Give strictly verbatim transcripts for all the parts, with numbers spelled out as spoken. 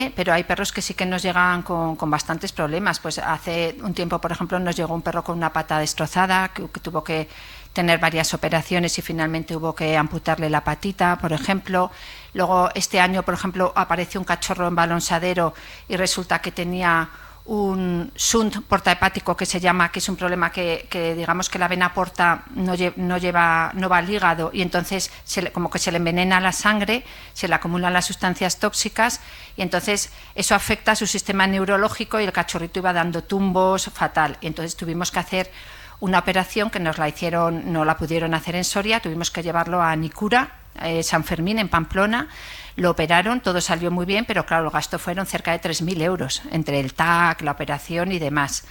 pero hay perros que sí que nos llegan con, con bastantes problemas. Pues hace un tiempo, por ejemplo, nos llegó un perro con una pata destrozada, que, que tuvo que tener varias operaciones y finalmente hubo que amputarle la patita, por ejemplo. Luego este año, por ejemplo, apareció un cachorro en Balonsadero y resulta que tenía un shunt portahepático, que se llama, que es un problema que, que digamos que la vena porta no, lle no lleva, no va al hígado, y entonces se le, como que se le envenena la sangre, se le acumulan las sustancias tóxicas y entonces eso afecta a su sistema neurológico y el cachorrito iba dando tumbos fatal, y entonces tuvimos que hacer una operación que nos la hicieron, no la pudieron hacer en Soria, tuvimos que llevarlo a Nicura, eh, San Fermín, en Pamplona. Lo operaron, todo salió muy bien, pero claro, el gasto fueron cerca de tres mil euros, entre el T A C, la operación y demás.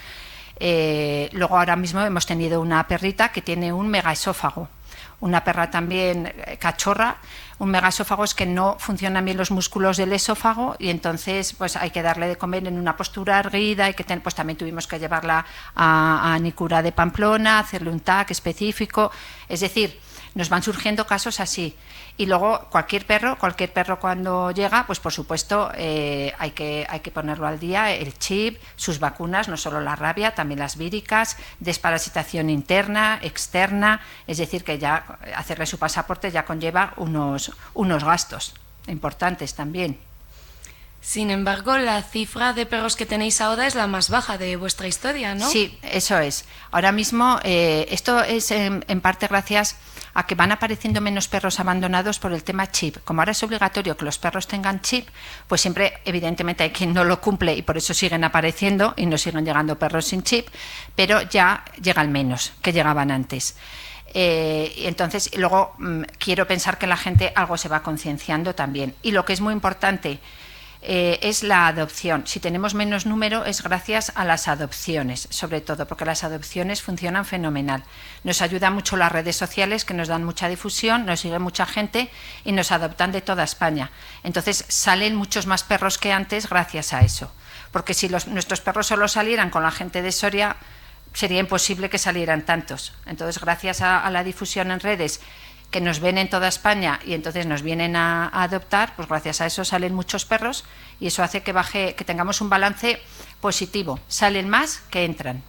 Eh, luego ahora mismo hemos tenido una perrita que tiene un megaesófago, una perra también cachorra. Un megaesófago es que no funcionan bien los músculos del esófago y entonces pues hay que darle de comer en una postura erguida, hay que tener, pues también tuvimos que llevarla a, a Nicura de Pamplona, hacerle un T A C específico, es decir, nos van surgiendo casos así. Y luego cualquier perro, cualquier perro cuando llega, pues por supuesto eh, hay, que, hay que ponerlo al día, el chip, sus vacunas, no solo la rabia, también las víricas, desparasitación interna, externa, es decir, que ya hacerle su pasaporte ya conlleva unos, unos gastos importantes también. Sin embargo, la cifra de perros que tenéis ahora es la más baja de vuestra historia, ¿no? Sí, eso es. Ahora mismo, eh, esto es en, en parte gracias a que van apareciendo menos perros abandonados por el tema chip. Como ahora es obligatorio que los perros tengan chip, pues siempre, evidentemente, hay quien no lo cumple y por eso siguen apareciendo y no siguen llegando perros sin chip, pero ya llegan menos que llegaban antes. Eh, y entonces, luego mmm, quiero pensar que la gente algo se va concienciando también. Y lo que es muy importante, Eh, es la adopción. Si tenemos menos número es gracias a las adopciones, sobre todo, porque las adopciones funcionan fenomenal. Nos ayuda mucho las redes sociales, que nos dan mucha difusión, nos sigue mucha gente y nos adoptan de toda España. Entonces salen muchos más perros que antes gracias a eso, porque si los, nuestros perros solo salieran con la gente de Soria, sería imposible que salieran tantos. Entonces, gracias a, a la difusión en redes, que nos ven en toda España y entonces nos vienen a, a adoptar, pues gracias a eso salen muchos perros y eso hace que baje, que tengamos un balance positivo. Salen más que entran.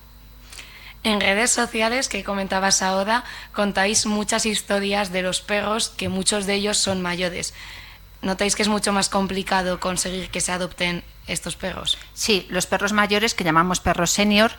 En redes sociales, que comentabas ahora, contáis muchas historias de los perros, que muchos de ellos son mayores. ¿Notáis que es mucho más complicado conseguir que se adopten estos perros? Sí, los perros mayores, que llamamos perros senior,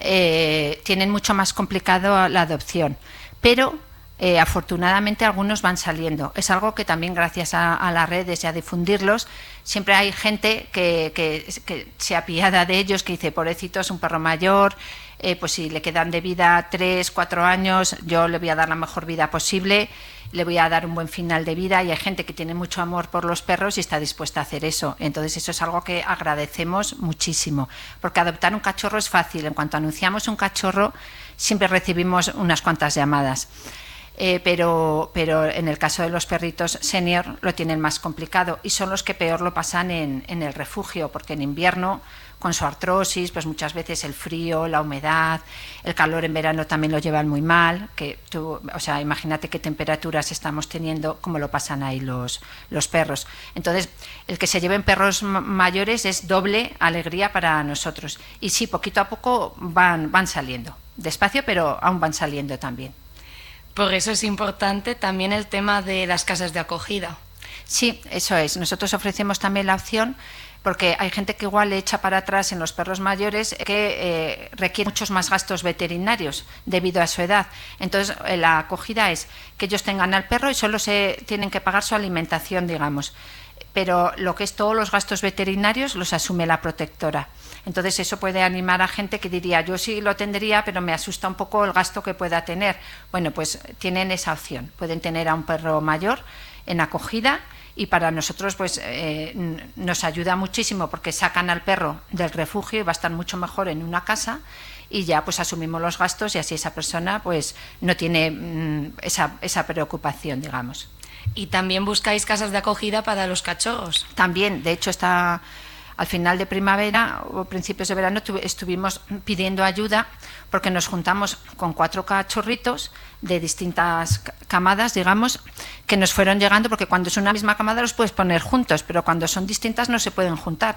eh, tienen mucho más complicado la adopción, pero Eh, afortunadamente algunos van saliendo. Es algo que también gracias a, a las redes y a difundirlos, siempre hay gente que, que, que se apiada de ellos, que dice, pobrecito, es un perro mayor, eh, pues si le quedan de vida tres, cuatro años, yo le voy a dar la mejor vida posible, le voy a dar un buen final de vida, y hay gente que tiene mucho amor por los perros y está dispuesta a hacer eso. Entonces eso es algo que agradecemos muchísimo, porque adoptar un cachorro es fácil. En cuanto anunciamos un cachorro, siempre recibimos unas cuantas llamadas. Eh, pero, pero en el caso de los perritos senior lo tienen más complicado y son los que peor lo pasan en, en el refugio, porque en invierno, con su artrosis, pues muchas veces el frío, la humedad, el calor en verano también lo llevan muy mal, que tú, o sea, imagínate qué temperaturas estamos teniendo, cómo lo pasan ahí los, los perros. Entonces, el que se lleven perros mayores es doble alegría para nosotros. Y sí, poquito a poco van, van saliendo, despacio, pero aún van saliendo también. Por eso es importante también el tema de las casas de acogida. Sí, eso es. Nosotros ofrecemos también la opción, porque hay gente que igual le echa para atrás en los perros mayores, que eh, requiere muchos más gastos veterinarios debido a su edad. Entonces, eh, la acogida es que ellos tengan al perro y solo se tienen que pagar su alimentación, digamos. Pero lo que es todos los gastos veterinarios los asume la protectora. Entonces eso puede animar a gente que diría, yo sí lo tendría, pero me asusta un poco el gasto que pueda tener. Bueno, pues tienen esa opción, pueden tener a un perro mayor en acogida y para nosotros pues eh, nos ayuda muchísimo, porque sacan al perro del refugio y va a estar mucho mejor en una casa y ya pues asumimos los gastos y así esa persona pues no tiene mm, esa, esa preocupación, digamos. Y también buscáis casas de acogida para los cachorros. También, de hecho, está al final de primavera o principios de verano estuvimos pidiendo ayuda, porque nos juntamos con cuatro cachorritos de distintas camadas, digamos, que nos fueron llegando, porque cuando es una misma camada los puedes poner juntos, pero cuando son distintas no se pueden juntar.